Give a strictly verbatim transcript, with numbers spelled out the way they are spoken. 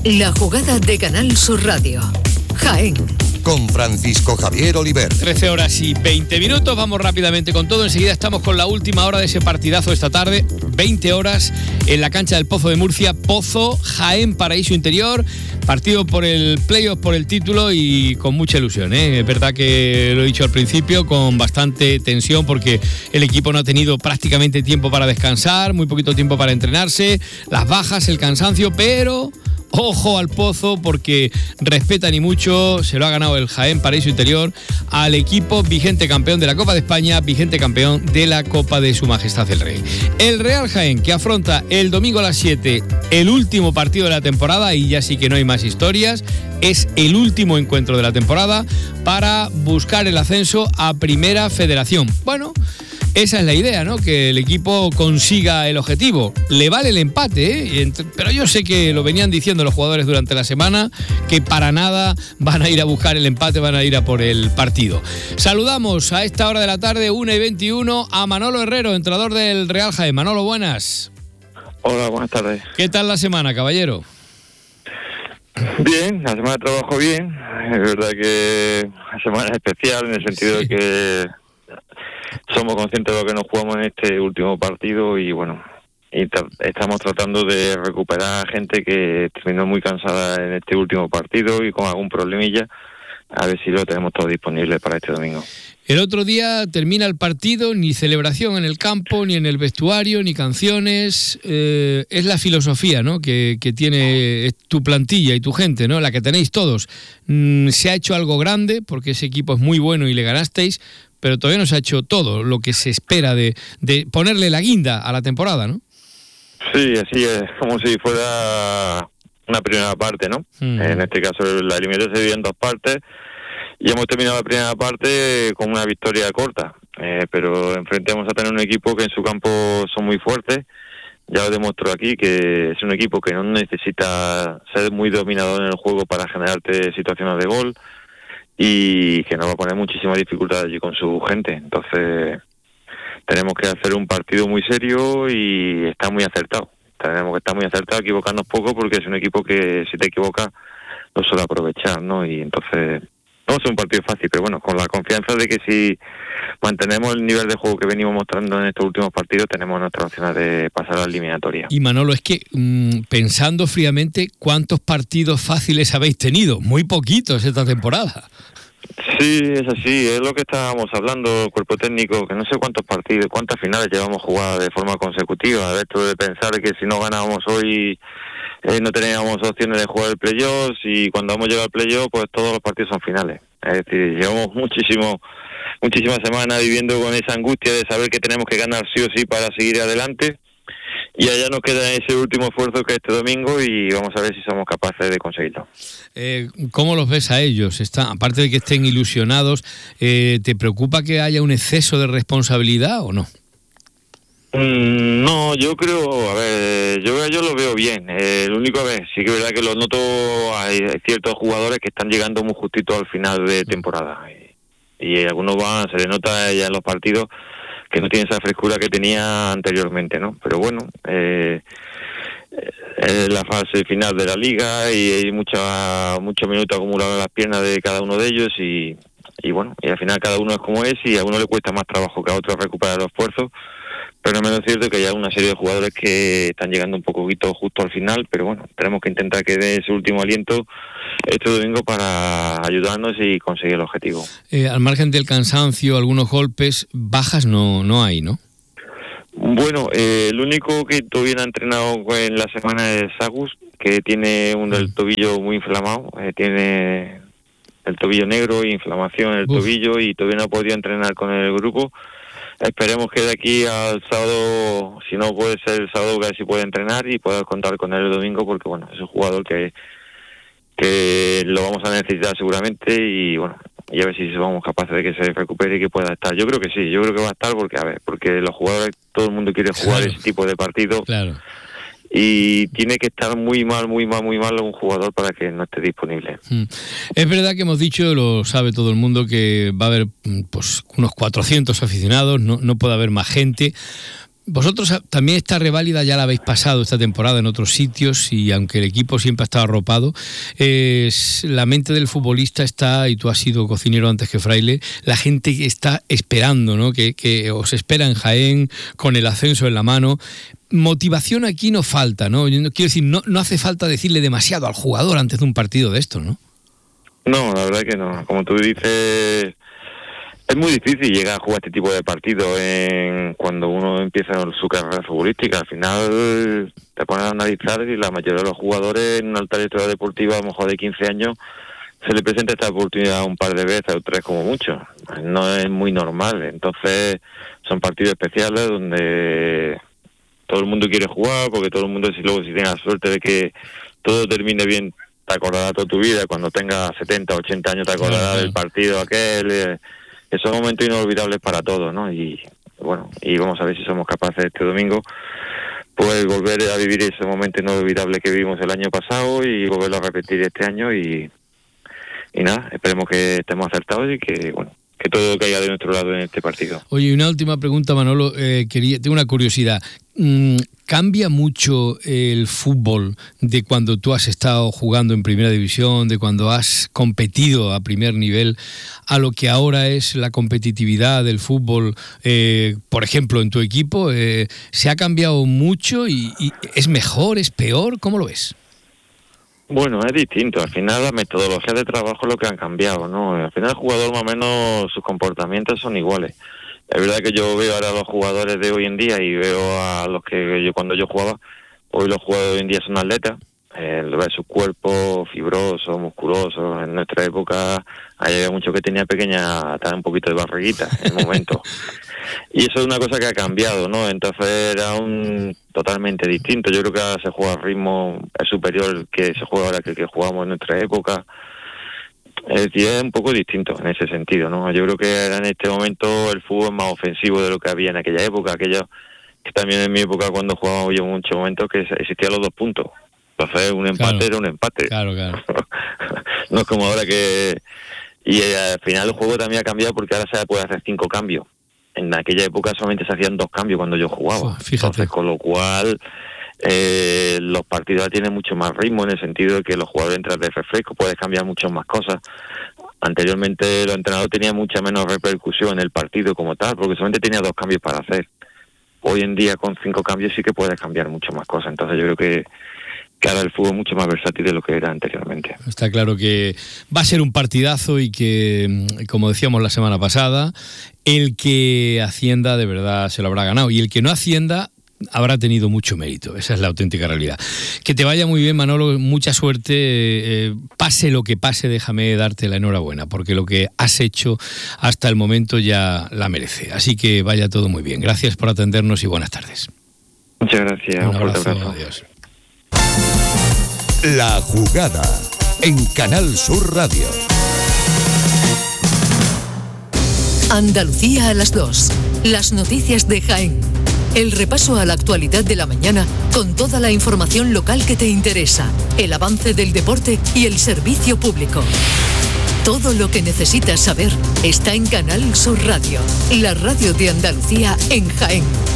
La jugada de Canal Sur Radio. Jaén. Con Francisco Javier Oliver. trece horas y veinte minutos, vamos rápidamente con todo. Enseguida estamos con la última hora de ese partidazo esta tarde. veinte horas en la cancha del Pozo de Murcia. Pozo, Jaén, Paraíso Interior. Partido por el playoff, por el título y con mucha ilusión, ¿eh? Es verdad que lo he dicho al principio, con bastante tensión porque el equipo no ha tenido prácticamente tiempo para descansar, muy poquito tiempo para entrenarse, las bajas, el cansancio, pero... ojo al Pozo porque respetan y mucho, se lo ha ganado el Jaén Paraíso Interior al equipo vigente campeón de la Copa de España, vigente campeón de la Copa de Su Majestad el Rey. El Real Jaén, que afronta el domingo a las siete el último partido de la temporada, y ya sí que no hay más historias, es el último encuentro de la temporada para buscar el ascenso a Primera Federación. Bueno, esa es la idea, ¿no? Que el equipo consiga el objetivo. Le vale el empate, ¿eh? Pero yo sé que lo venían diciendo los jugadores durante la semana, que para nada van a ir a buscar el empate, van a ir a por el partido. Saludamos a esta hora de la tarde, una y veintiuno, a Manolo Herrero, entrenador del Real Jaén. Manolo, buenas. Hola, buenas tardes. ¿Qué tal la semana, caballero? Bien, la semana de trabajo bien. Es verdad que la semana es especial en el sentido Sí. de que somos conscientes de lo que nos jugamos en este último partido y bueno, y tra- estamos tratando de recuperar a gente que terminó muy cansada en este último partido y con algún problemilla, a ver si lo tenemos todo disponible para este domingo. El otro día termina el partido, ni celebración en el campo, ni en el vestuario, ni canciones. Eh, es la filosofía, ¿no?, que, que tiene tu plantilla y tu gente, ¿no?, la que tenéis todos. Mm, se ha hecho algo grande, porque ese equipo es muy bueno y le ganasteis, pero todavía no se ha hecho todo lo que se espera de, de ponerle la guinda a la temporada, ¿no? Sí, así es, como si fuera una primera parte, ¿no? Mm. En este caso la eliminatoria se divide en dos partes y hemos terminado la primera parte con una victoria corta, eh, pero enfrente vamos a tener un equipo que en su campo son muy fuertes. Ya lo demostró aquí, que es un equipo que no necesita ser muy dominador en el juego para generarte situaciones de gol y que nos va a poner muchísima dificultad allí con su gente. Entonces tenemos que hacer un partido muy serio y está muy acertado. Tenemos que estar muy acertados, equivocarnos poco, porque es un equipo que si te equivocas lo suele aprovechar, ¿no? Y entonces no es un partido fácil, pero bueno, con la confianza de que si mantenemos el nivel de juego que venimos mostrando en estos últimos partidos, tenemos nuestras opciones de pasar a la eliminatoria. Y Manolo, es que mmm, pensando fríamente, ¿cuántos partidos fáciles habéis tenido? Muy poquitos esta temporada. Sí, es así, es lo que estábamos hablando, el cuerpo técnico, que no sé cuántos partidos, cuántas finales llevamos jugadas de forma consecutiva. De esto de pensar que si no ganábamos hoy eh, no teníamos opciones de jugar el playoff, y cuando hemos llegado al playoff pues todos los partidos son finales. Es decir, llevamos muchísimo, muchísimas semanas viviendo con esa angustia de saber que tenemos que ganar sí o sí para seguir adelante, y allá nos queda ese último esfuerzo que es este domingo y vamos a ver si somos capaces de conseguirlo. Eh, ¿Cómo los ves a ellos? Está, aparte de que estén ilusionados, eh, ¿te preocupa que haya un exceso de responsabilidad o no? Mm, no, yo creo, a ver, yo, yo lo veo bien. Eh, lo único, a ver, sí que es verdad que lo noto, hay, hay ciertos jugadores que están llegando muy justito al final de temporada. Y, y algunos van, se les nota ya en los partidos que no tienen esa frescura que tenía anteriormente, ¿no? Pero bueno, eh, es la fase final de la liga y hay mucha, muchos minutos acumulados en las piernas de cada uno de ellos y, y bueno, y al final cada uno es como es y a uno le cuesta más trabajo que a otro recuperar los esfuerzos. Pero no es cierto que haya una serie de jugadores que están llegando un poquito justo al final, pero bueno, tenemos que intentar que dé ese último aliento este domingo para ayudarnos y conseguir el objetivo. Eh, al margen del cansancio, algunos golpes, bajas no, no hay, ¿no? Bueno, eh, el único que todavía no ha entrenado en la semana es Agus, que tiene un del tobillo muy inflamado, eh, tiene el tobillo negro, inflamación en el Uf. tobillo y todavía no ha podido entrenar con el grupo. Esperemos que de aquí al sábado, si no puede ser el sábado, que a ver si puede entrenar y poder contar con él el domingo, porque bueno, es un jugador que que lo vamos a necesitar seguramente y bueno, y a ver si somos capaces de que se recupere y que pueda estar. Yo creo que sí, yo creo que va a estar porque, a ver, porque los jugadores, todo el mundo quiere jugar Claro. ese tipo de partido. Claro. Y tiene que estar muy mal, muy mal, muy mal un jugador para que no esté disponible. Mm. Es verdad que hemos dicho, lo sabe todo el mundo, que va a haber pues unos cuatrocientos aficionados, no, no puede haber más gente, Vosotros también esta reválida ya la habéis pasado esta temporada en otros sitios y aunque el equipo siempre ha estado arropado, eh, la mente del futbolista está, y tú has sido cocinero antes que fraile, la gente está esperando, ¿no? Que, que os espera en Jaén con el ascenso en la mano. Motivación aquí no falta, ¿no? Quiero decir, no, no hace falta decirle demasiado al jugador antes de un partido de estos, ¿no? No, la verdad que no. Como tú dices, es muy difícil llegar a jugar este tipo de partidos en, cuando uno empieza su carrera futbolística. Al final te pones a analizar y la mayoría de los jugadores en una trayectoria deportiva, a lo mejor de quince años, se le presenta esta oportunidad un par de veces o tres como mucho. No es muy normal. Entonces son partidos especiales donde todo el mundo quiere jugar, porque todo el mundo, si luego si tiene la suerte de que todo termine bien, te acordarás toda tu vida. Cuando tengas setenta, ochenta años te acordarás sí, sí. del partido aquel. Eh, esos momentos inolvidables para todos, ¿no? Y bueno, y vamos a ver si somos capaces este domingo pues volver a vivir ese momento inolvidable que vivimos el año pasado y volverlo a repetir este año y, y nada, esperemos que estemos acertados y que, bueno, que todo caiga de nuestro lado en este partido. Oye, una última pregunta, Manolo. Eh, quería, tengo una curiosidad. Mm, ¿Cambia mucho el fútbol de cuando tú has estado jugando en primera división, de cuando has competido a primer nivel, a lo que ahora es la competitividad del fútbol? Eh, por ejemplo, en tu equipo, eh, ¿se ha cambiado mucho y, y es mejor, es peor? ¿Cómo lo ves? Bueno, es distinto. Al final las metodologías de trabajo es lo que han cambiado, ¿no? Al final el jugador más o menos sus comportamientos son iguales. Es verdad que yo veo ahora a los jugadores de hoy en día y veo a los que yo cuando yo jugaba, hoy los jugadores de hoy en día son atletas, eh, ves su cuerpo fibroso, musculoso. En nuestra época había mucho que tenía pequeña, estaba un poquito de barriguita en el momento. Y eso es una cosa que ha cambiado, ¿no? Entonces era un totalmente distinto. Yo creo que ahora se juega al ritmo es superior que se juega ahora que el que jugamos en nuestra época. Es decir, es un poco distinto en ese sentido, ¿no? Yo creo que en este momento el fútbol es más ofensivo de lo que había en aquella época, aquello que también en mi época cuando jugábamos yo en muchos momentos que existían los dos puntos. Entonces un empate claro. era un empate. Claro, claro. No es como ahora que... Y al final el juego también ha cambiado porque ahora se puede hacer cinco cambios. En aquella época solamente se hacían dos cambios cuando yo jugaba. Oh, fíjate. Entonces, con lo cual... Eh, los partidos tienen mucho más ritmo en el sentido de que los jugadores entran de refresco, puedes cambiar muchas más cosas. Anteriormente los entrenadores tenían mucha menos repercusión en el partido como tal, porque solamente tenía dos cambios para hacer. Hoy en día con cinco cambios sí que puedes cambiar mucho más cosas. Entonces yo creo que, que ahora el fútbol es mucho más versátil de lo que era anteriormente. Está claro que va a ser un partidazo y que, como decíamos la semana pasada, el que ascienda de verdad se lo habrá ganado y el que no ascienda habrá tenido mucho mérito. Esa es la auténtica realidad. Que te vaya muy bien, Manolo, mucha suerte. Eh, pase lo que pase, déjame darte la enhorabuena, porque lo que has hecho hasta el momento ya la merece. Así que vaya todo muy bien. Gracias por atendernos y buenas tardes. Muchas gracias. Un, Un abrazo. abrazo. Adiós. La jugada en Canal Sur Radio. Andalucía a las dos. Las noticias de Jaén. El repaso a la actualidad de la mañana con toda la información local que te interesa, el avance del deporte y el servicio público. Todo lo que necesitas saber está en Canal Sur Radio, la radio de Andalucía en Jaén.